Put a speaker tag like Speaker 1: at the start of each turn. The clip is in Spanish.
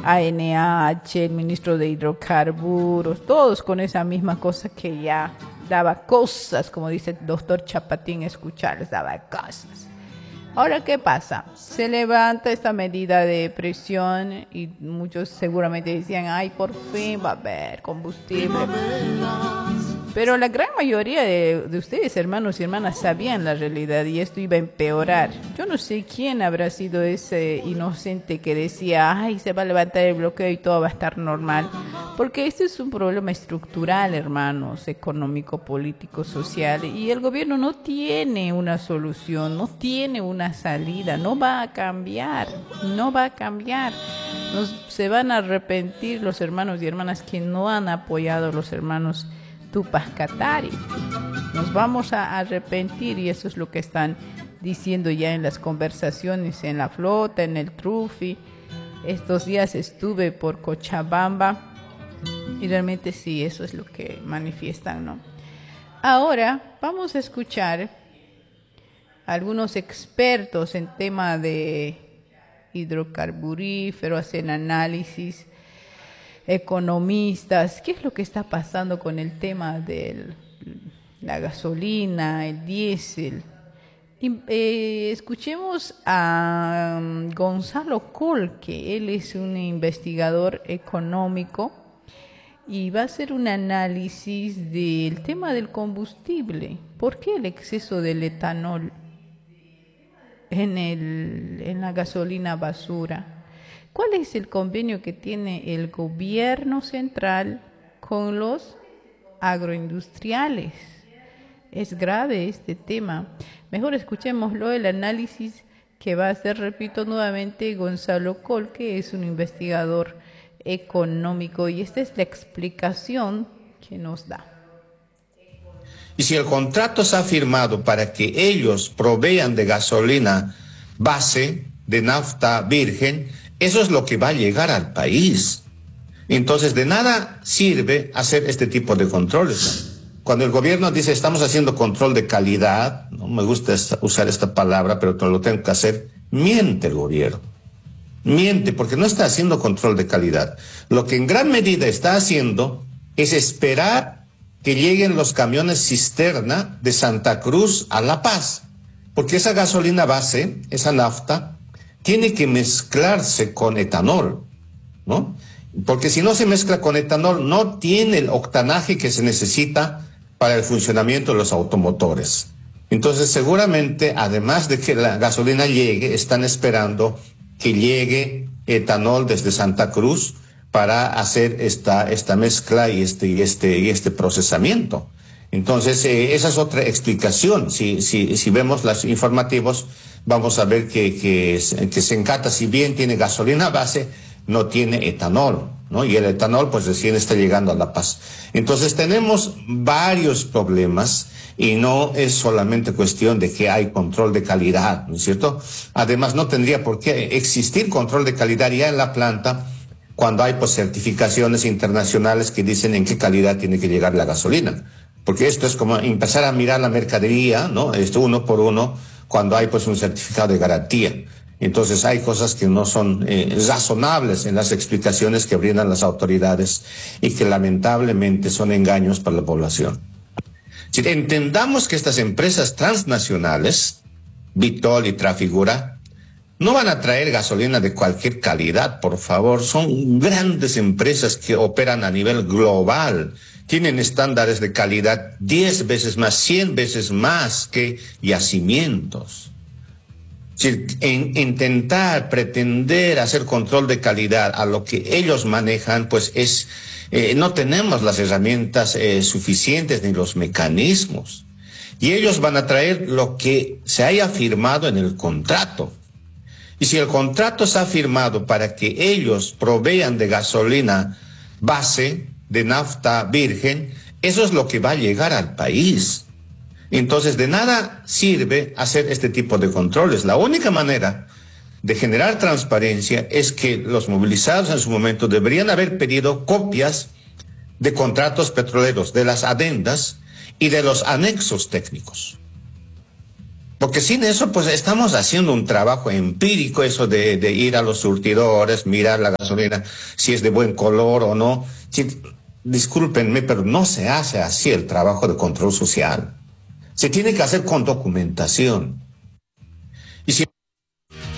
Speaker 1: ANH, el ministro de Hidrocarburos, todos con esa misma cosa que ya daba cosas, como dice el doctor Chapatín, escucharles daba cosas. Ahora, ¿qué pasa? Se levanta esta medida de presión y muchos seguramente decían, ay, por fin va a haber combustible. Pero la gran mayoría de ustedes, hermanos y hermanas, sabían la realidad y esto iba a empeorar. Yo no sé quién habrá sido ese inocente que decía, ay, se va a levantar el bloqueo y todo va a estar normal. Porque este es un problema estructural, hermanos, económico, político, social. Y el gobierno no tiene una solución, no tiene una salida, no va a cambiar, no va a cambiar. Se van a arrepentir los hermanos y hermanas que no han apoyado a los hermanos Tupac Katari. Nos vamos a arrepentir y eso es lo que están diciendo ya en las conversaciones en la flota, en el Trufi. Estos días estuve por Cochabamba y realmente sí, eso es lo que manifiestan, ¿no? Ahora vamos a escuchar a algunos expertos en tema de hidrocarburífero, hacen análisis, economistas, qué es lo que está pasando con el tema de la gasolina, el diésel. Escuchemos a Gonzalo Colque, él es un investigador económico y va a hacer un análisis del tema del combustible. ¿Por qué el exceso del etanol en la gasolina basura? ¿Cuál es el convenio que tiene el gobierno central con los agroindustriales? Es grave este tema. Mejor escuchémoslo, el análisis que va a hacer, repito nuevamente, Gonzalo Colque, es un investigador económico y esta es la explicación que nos da.
Speaker 2: Y si el contrato se ha firmado para que ellos provean de gasolina base, de nafta virgen, eso es lo que va a llegar al país. Entonces, de nada sirve hacer este tipo de controles. Cuando el gobierno dice, estamos haciendo control de calidad, no me gusta usar esta palabra, pero lo tengo que hacer, miente el gobierno. Miente, porque no está haciendo control de calidad. Lo que en gran medida está haciendo es esperar que lleguen los camiones cisterna de Santa Cruz a La Paz. Porque esa gasolina base, esa nafta, tiene que mezclarse con etanol, ¿no? Porque si no se mezcla con etanol, no tiene el octanaje que se necesita para el funcionamiento de los automotores. Entonces, seguramente, además de que la gasolina llegue, están esperando que llegue etanol desde Santa Cruz para hacer esta mezcla y este procesamiento. Entonces, esa es otra explicación. Si vemos los informativos, vamos a ver que Sencata, si bien tiene gasolina base, no tiene etanol, ¿no? Y el etanol, pues recién está llegando a La Paz. Entonces, tenemos varios problemas y no es solamente cuestión de que hay control de calidad, ¿no es cierto? Además, no tendría por qué existir control de calidad ya en la planta cuando hay pues certificaciones internacionales que dicen en qué calidad tiene que llegar la gasolina. Porque esto es como empezar a mirar la mercadería, ¿no? Uno por uno, cuando hay pues un certificado de garantía. Entonces hay cosas que no son razonables en las explicaciones que brindan las autoridades y que lamentablemente son engaños para la población. Si entendamos que estas empresas transnacionales, Vitol y Trafigura, no van a traer gasolina de cualquier calidad, por favor. Son grandes empresas que operan a nivel global. Tienen estándares de calidad 10 veces más, 100 veces más que yacimientos. Intentar, pretender hacer control de calidad a lo que ellos manejan, pues no tenemos las herramientas suficientes ni los mecanismos. Y ellos van a traer lo que se haya firmado en el contrato. Y si el contrato se ha firmado para que ellos provean de gasolina base, de nafta virgen, eso es lo que va a llegar al país. Entonces, de nada sirve hacer este tipo de controles. La única manera de generar transparencia es que los movilizados en su momento deberían haber pedido copias de contratos petroleros, de las adendas y de los anexos técnicos. Porque sin eso, pues estamos haciendo un trabajo empírico, eso de ir a los surtidores, mirar la gasolina, si es de buen color o no. Discúlpenme, pero no se hace así el trabajo de control social. Se tiene que hacer con documentación.